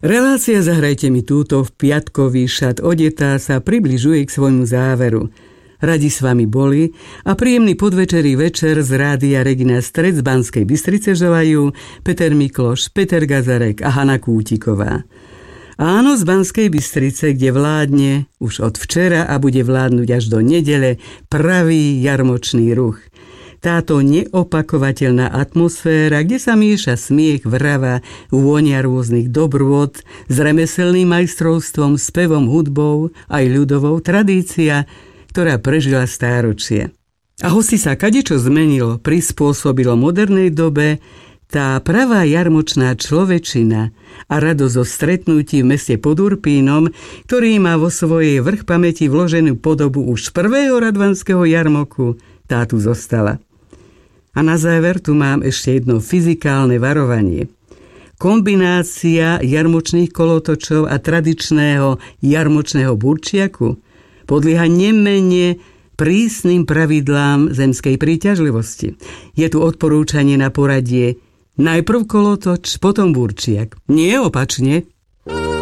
Relácia Zahrajte mi túto v piatkový šat odetá sa približuje k svojmu záveru. Radi s vami boli a príjemný podvečerý večer z Rádia Regina Stred z Banskej Bystrice želajú Peter Mikloš, Peter Gazarek a Hana Kútiková. Áno, z Banskej Bystrice, kde vládne už od včera a bude vládnuť až do nedele pravý jarmočný ruch. Táto neopakovateľná atmosféra, kde sa mieša smiech, vrava, vôňa rôznych dobrôt s remeselným majstrovstvom, spevom, hudbou, aj ľudovou tradícia, ktorá prežila stáročie. A hoci sa kadečo zmenilo, prispôsobilo modernej dobe, tá pravá jarmočná človečina a radosť zo stretnutí v meste pod Urpínom, ktorý má vo svojej vrch pamäti vloženú podobu už prvého radvanského jarmoku, tá tu zostala. A na záver tu mám ešte jedno fyzikálne varovanie. Kombinácia jarmočných kolotočov a tradičného jarmočného burčiaku podlieha nemenne prísnym pravidlám zemskej príťažlivosti. Je tu odporúčanie na poradie najprv kolotoč, potom burčiak. Nie opačne.